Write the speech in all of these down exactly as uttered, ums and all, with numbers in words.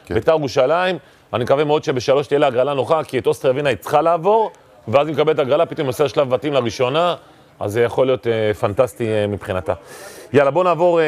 בית"ר ירושלים, אני מקווה מאוד שבשלוש תהיה לה הגרלה נוחה, כי את אוסטריה ווינה היא צריכה לעבור, ואז היא מקבלת הגרלה, פתאום עושה שלב בתים לראשונה, אז זה יכול להיות אה, פנטסטי אה, מבחינתה. יאללה, בוא נעבור, אה,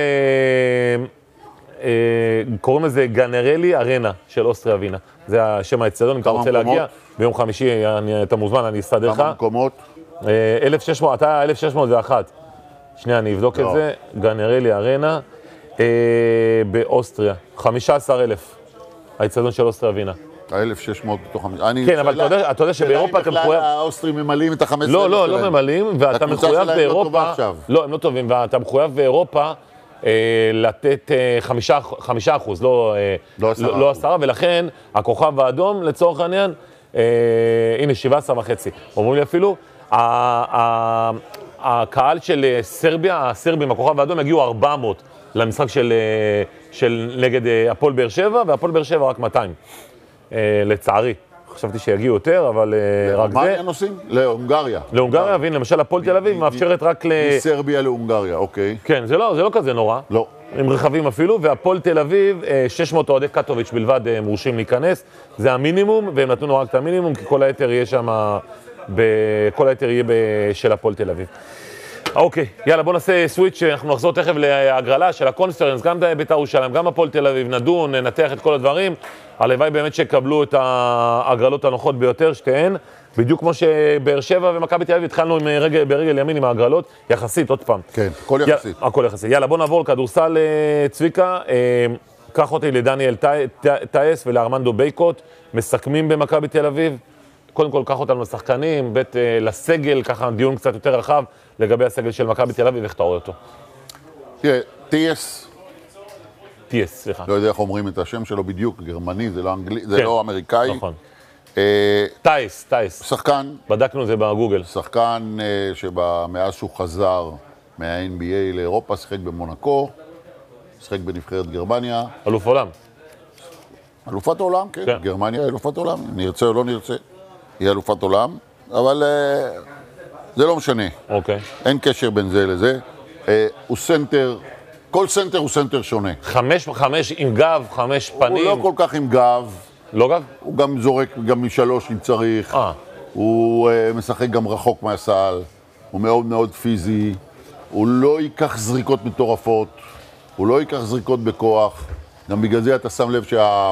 אה, קוראים לזה גנרלי ארנה של אוסטריה ווינה. זה השם האצטדיון, אם אתה רוצה מקומות? להגיע, ביום חמישי אני, אתה מוזמן, אני אסתדר לך. כמה מקומות? אה, אלף ושש מאות, אתה אלף ושש מאות ואחת. שנייה, אני אבדוק לא. את זה. גנרלי ארנה אה, באוסטריה, חמישה עשר אלף. האצטדיון של אוסטריה ווינה. ה-אלף ושש מאות בתוך חמישה. כן, אבל אתה יודע, אתה יודע שבאירופה אתה מחויב... האוסטרים ממלאים את ה-חמש עשרה לא, אלף לא, שלהם. לא ממלאים, ואתה הקבוצה מחויב שלהם לא באירופה... טובה עכשיו. לא, הם לא טובים, ואתה מחויב באירופה אה, לתת אה, חמישה, חמישה אחוז, לא, אה, לא עשרה. לא, לא עשרה, ולכן הכוכב האדום, לצורך העניין, אה, הנה, שבע עשרה וחצי. אומרים לי אפילו, ה- ה- הקהל של סרביה, הסרבים, הכוכב האדום, הגיעו ארבע מאות למשחק של, אה, של נגד אה, הפועל באר שבע, והפועל באר שבע רק מאתיים. אה, לצערי. חשבתי שיגיעו יותר, אבל אה, רק זה. מה נוסעים? להונגריה. להונגריה, והנה, למשל, הפועל תל אביב מאפשרת רק ל... מסרביה להונגריה, אוקיי. כן, זה לא, זה לא כזה נורא. לא. עם רכבים אפילו, והפועל תל אביב, אה, שש מאות אוהדי קטוביץ' בלבד אה, מורשים להיכנס. זה המינימום, והם נתנו רק את המינימום, כי כל היתר יהיה שם, כל היתר יהיה של הפועל תל אביב. אוקיי, יאללה, בוא נעשה סוויץ', אנחנו נחזור תכף להגרלה של הקונפרנס, גם בית"ר ירושלים, גם הפועל תל אביב, נדון, ננתח את כל הדברים. הלוואי באמת שקבלו את ההגרלות הנוחות ביותר, שתיהן, בדיוק כמו שבאר שבע ומכבי תל אביב התחלנו עם רגל, ברגל ימין עם ההגרלות, יחסית, עוד פעם. כן, הכל יחסית. יאללה, הכל יחסית. יאללה, בוא נעבור לכדורסל, צביקה. קח אותי לדניאל טייס ולארמנדו בייקוט, מסכמים במכבי תל אביב. קודם כל, קח אותנו לשחקנים, בית לסגל, ככה דיון קצת יותר רחב לגבי הסגל של מכבי תל אביב, איך אתה רואה אותו? תראה, טייס, טייס, סליחה. לא יודע איך אומרים את השם שלו בדיוק, גרמני, זה לא אנגלי, זה כן, לא אמריקאי. נכון. אה, טייס, טייס. שחקן, בדקנו את זה בגוגל. שחקן אה, שמאז שהוא חזר מה-אן בי איי לאירופה, שיחק במונקו, שיחק בנבחרת גרמניה. אלוף עולם. אלופת העולם, כן, כן. גרמניה אלופת עולם, נרצה או לא נרצה, היא אלופת עולם, אבל אה, זה לא משנה. אוקיי. אין קשר בין זה לזה. אה, הוא סנטר, כל סנטר הוא סנטר שונה. חמש, חמש עם גב, חמש פנים. הוא לא כל כך עם גב, לא גב? הוא גם זורק גם משלוש אם צריך. אה. הוא uh, משחק גם רחוק מהסל, הוא מאוד מאוד פיזי, הוא לא ייקח זריקות מטורפות, הוא לא ייקח זריקות בכוח, גם בגלל זה אתה שם לב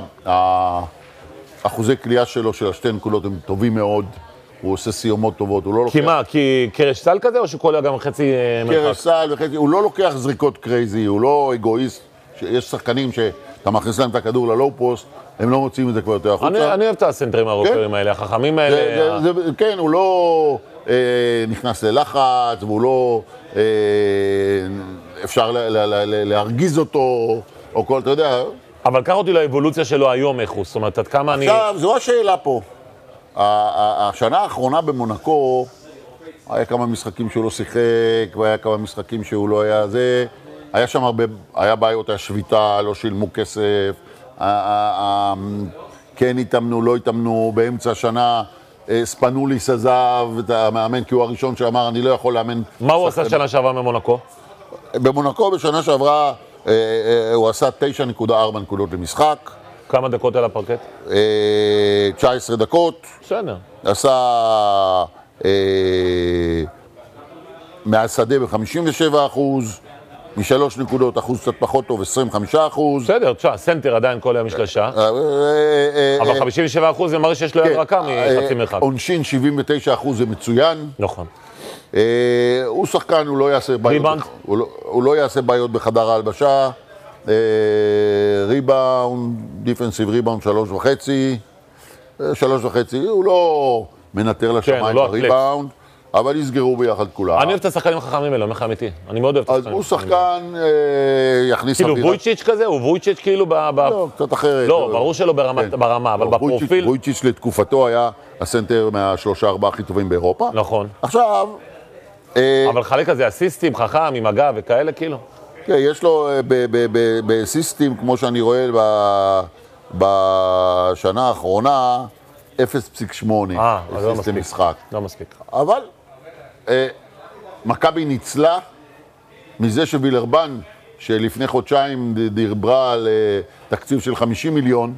שהאחוזי קליעה שלו, של השתי נקודות, הם טובים מאוד, הוא עושה סיומות טובות, הוא לא לוקח... כי מה, כי קרש סל כזה או שכל גם חצי מרחק? קרש סל וחצי, הוא לא לוקח זריקות קרייזי, הוא לא אגואיסט, יש שחקנים שאתה מכניס להם את הכדור ללואו פוסט, הם לא מוצאים את זה כבר יותר החוצה. אני, אני אוהב את הסנטרים הרוקרים האלה, החכמים האלה. זה, זה, זה, כן, הוא לא אה, נכנס ללחץ, והוא לא אה, אפשר ל, ל, ל, ל, להרגיז אותו, או כל, אתה יודע. אבל קח אותי לאבולוציה שלו היום, איך הוא, זאת אומרת, עד כמה אני... עכשיו, זו השאלה פה. השנה האחרונה במונקו, היה כמה משחקים שהוא לא שיחק, והיה כמה משחקים שהוא לא היה זה. היה שם הרבה, היה בעיות, היה שביתה, לא שילמו כסף. כן התאמנו, לא התאמנו, באמצע השנה ספנוליס עזב את המאמן, כי הוא הראשון שאמר, אני לא יכול לאמן. מה הוא עשה שנה שעברה במונקו? במונקו בשנה שעברה הוא עשה תשע נקודה ארבע נקודות למשחק. כמה דקות על הפרקט? תשע עשרה דקות. בסדר. עשה מהשדה ב-חמישים ושבע אחוז. משלוש נקודות, אחוז קצת פחות טוב, עשרים וחמישה אחוז. בסדר, תשע, סנטר עדיין כל יום משלושה. אבל חמישים ושבע אחוז זה מראה שיש לו יד רכה מחצי מרחק. עונשין שבעים ותשע אחוז זה מצוין. נכון. הוא שחקן, הוא לא יעשה בעיות. ריבאונד? הוא לא יעשה בעיות בחדר ההלבשה. ריבאונד, דיפנסיב ריבאונד שלוש וחצי. שלוש וחצי, הוא לא מנטר לשמיים בריבאונד. אבל יסגרו ביחד כולם. אני אוהב את השחקנים החכמים האלה, אומר אמיתי. אני מאוד אוהב את השחקנים. אז הוא שחקן, יכניס... כאילו וויצ'יץ' כזה? הוא וויצ'יץ' כאילו ב... לא, קצת אחרת. לא, ברור שלא ברמה, אבל בפרופיל... וויצ'יץ' לתקופתו היה הסנטר מהשלושה ארבעה הכי טובים באירופה. נכון. עכשיו... אבל חלק כזה אסיסטים, חכם, עם הגב וכאלה כאילו. כן, יש לו באסיסטים, כמו שאני רואה בשנה האחרונה, אפס נקודה שמונה. אסיסטים משחק. לא מספיק. אבל... מכבי ניצלה מזה שווילרבן, שלפני חודשיים דיברה על תקציב של חמישים מיליון,